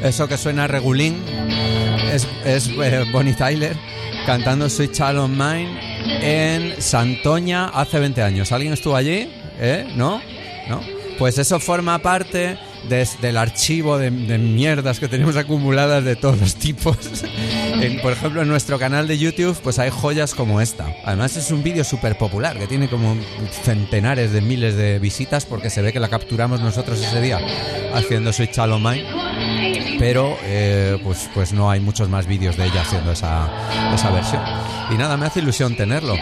Eso que suena regulín es Bonnie Tyler cantando Sweet Child of Mine en Santoña hace 20 años. ¿Alguien estuvo allí? ¿No? Pues eso forma parte del archivo de mierdas que tenemos acumuladas de todos los tipos. Por ejemplo, en nuestro canal de YouTube pues hay joyas como esta. Además es un vídeo súper popular que tiene como centenares de miles de visitas porque se ve que la capturamos nosotros ese día haciendo Sweet Child of Mine. Pero pues no hay muchos más vídeos de ella haciendo esa versión. Y nada, me hace ilusión tenerlo.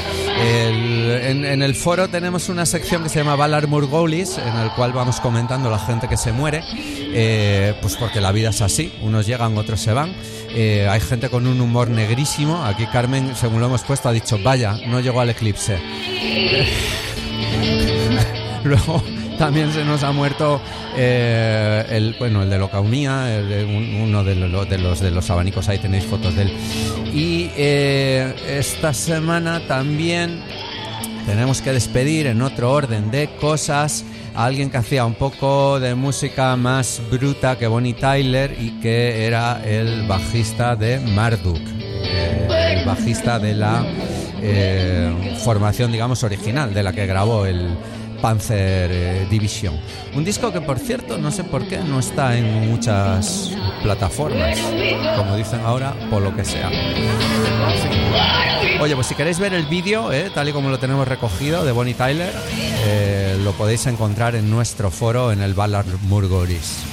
En el foro tenemos una sección que se llama Valar Morghulis, en el cual vamos comentando la gente que se muere, pues porque la vida es así, unos llegan, otros se van. Hay gente con un humor negrísimo. Aquí Carmen, según lo hemos puesto, ha dicho: vaya, no llegó al eclipse. Luego también se nos ha muerto el de Locaunía, uno de los abanicos. Ahí tenéis fotos de él. Y esta semana también tenemos que despedir, en otro orden de cosas, a alguien que hacía un poco de música más bruta que Bonnie Tyler y que era el bajista de Marduk, el bajista de la formación, digamos, original, de la que grabó el Panzer Division. Un disco que, por cierto, no sé por qué no está en muchas plataformas, como dicen ahora, por lo que sea. Oye, pues si queréis ver el vídeo, tal y como lo tenemos recogido, de Bonnie Tyler, lo podéis encontrar en nuestro foro en el Valar Morghulis.